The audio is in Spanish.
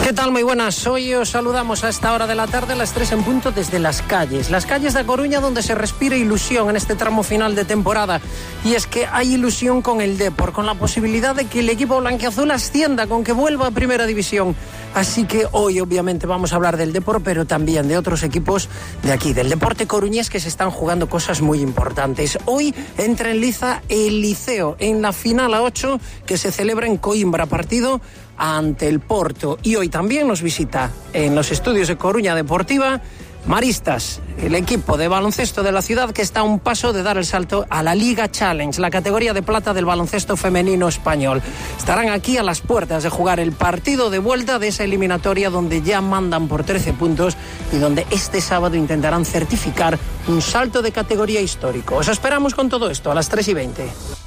¿Qué tal? Muy buenas. Hoy os saludamos a esta hora de la tarde, a las 3 en punto, desde las calles de Coruña, donde se respira ilusión en este tramo final de temporada. Y es que hay ilusión con el Depor, con la posibilidad de que el equipo blanquiazul ascienda, con que vuelva a Primera División. Así que hoy obviamente vamos a hablar del Depor, pero también de otros equipos de aquí, del deporte coruñés, que se están jugando cosas muy importantes. Hoy entra en liza el Liceo en la final a 8 que se celebra en Coimbra, partido ante el Porto. Y hoy también nos visita en los estudios de Coruña Deportiva Maristas, el equipo de baloncesto de la ciudad que está a un paso de dar el salto a la Liga Challenge, la categoría de plata del baloncesto femenino español. Estarán aquí a las puertas de jugar el partido de vuelta de esa eliminatoria, donde ya mandan por 13 puntos y donde este sábado intentarán certificar un salto de categoría histórico. Os esperamos con todo esto a las 3:20.